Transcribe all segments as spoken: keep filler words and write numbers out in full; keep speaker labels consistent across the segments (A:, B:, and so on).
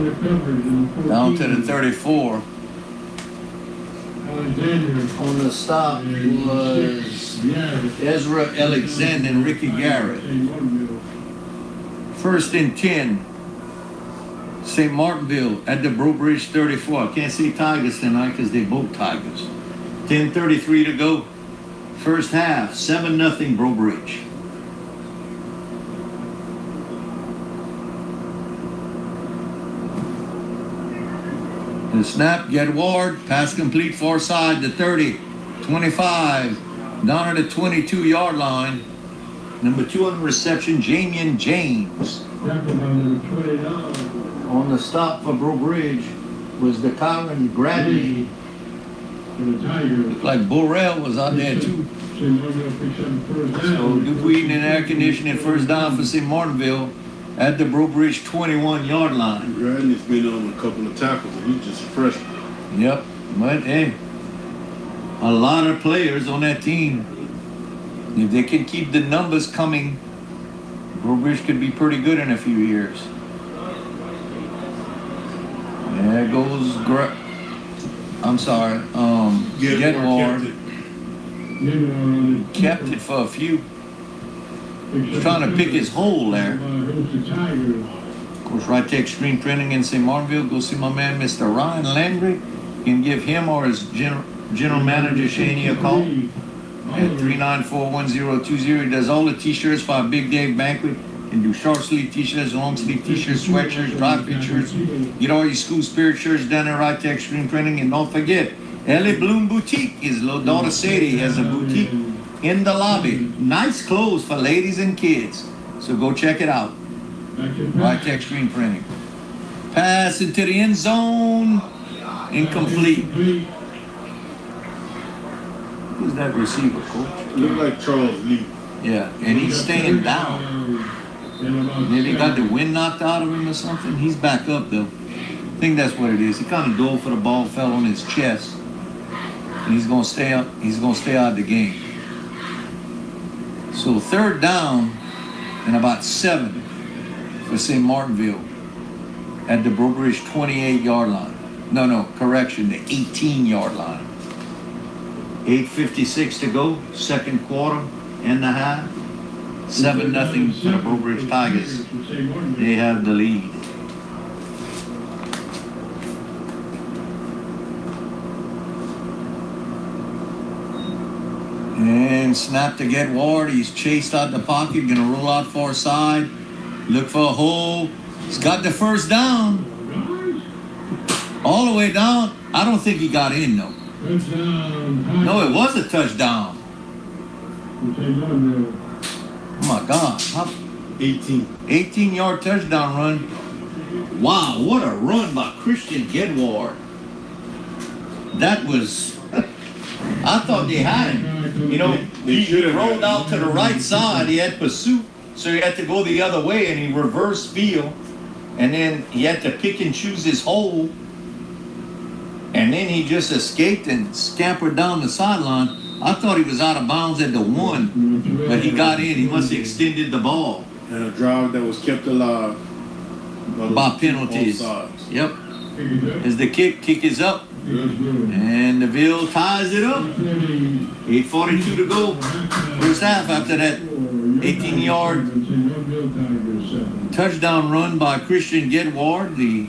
A: Down to the thirty-four. On the stop was Ezra Alexander and Ricky Garrett. First and ten. Saint Martinville at the Breaux Bridge thirty-four. I can't see Tigers tonight because they both Tigers. ten thirty-three to go. First half, seven nothing Breaux Bridge. The snap, get Ward, pass complete far side to thirty, twenty-five, down at the twenty-two yard line. Number two on reception, Jamian James. On the stop for Breaux Bridge was the Colin Bradley. Looked like Burrell was out there too. So Duke Wheaton and air conditioning first down for Saint Martinville at the Breaux Bridge twenty-one yard line.
B: Bradley's been on a couple of tackles and he's just fresh.
A: Yep, but hey, a lot of players on that team. If they can keep the numbers coming, Breaux Bridge could be pretty good in a few years. There goes, Gra- I'm sorry, um, Getward. Kept it for a few. He's trying to pick his hole there. Of course, right to Extreme Printing in Saint Martinville. Go see my man, Mister Ryan Landry. You can give him or his general, general manager, Shaney, a call at three nine four, one zero two zero. He does all the t-shirts for our Big Day banquet. You can do short sleeve t-shirts, long sleeve t-shirts, sweatshirts, dry fit shirts. Get all your school spirit shirts done at Right to Extreme Printing. And don't forget, Ellie Bloom Boutique. His little daughter Sadie has a boutique in the lobby. Nice clothes for ladies and kids. So go check it out. Right to Extreme Printing. Pass into the end zone. Incomplete. Who's that receiver, coach?
B: Look like Charles Lee.
A: Yeah, and he's staying down. Maybe he got the wind knocked out of him or something. He's back up though. I think that's what it is. He kind of dove for the ball, fell on his chest, and he's gonna stay up. He's gonna stay out of the game. So third down and about seven for Saint Martinville at the Breaux Bridge twenty-eight yard line. No, no, correction, the eighteen yard line. eight fifty-six to go, second quarter and a half. seven nothing for the Breaux Bridge Tigers. They have the lead. And snap to get Ward. He's chased out the pocket, gonna roll out far side. Look for a hole. He's got the first down. All the way down. I don't think he got in though. No, it was a touchdown. Oh my God. How,
B: eighteen.
A: eighteen yard touchdown run. Wow, what a run by Christian Gedward. That was, I thought they had him. You know, he, he rolled out to the right side. He had pursuit, so he had to go the other way, and he reversed field. And then he had to pick and choose his hole. And then he just escaped and scampered down the sideline. I thought he was out of bounds at the one, but he got in. He must have extended the ball.
B: And a drive that was kept alive
A: by penalties. Yep. As the kick, kick is up. And the Ville ties it up. eight forty-two to go. First half after that eighteen yard touchdown run by Christian Gedward, the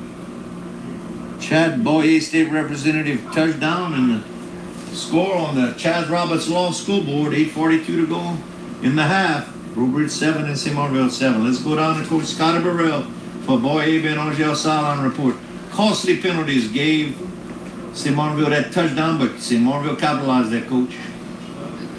A: Chad Boyer State Representative touchdown, and the score on the Chaz Roberts Law School Board, eight forty-two to go in the half. Breaux Bridge seven and Saint Martinville seven. Let's go down to Coach Scotty Burrell for Boyer Ben Angel Sideline Report. Costly penalties gave Saint Martinville that touchdown, but Saint Martinville capitalized that, Coach.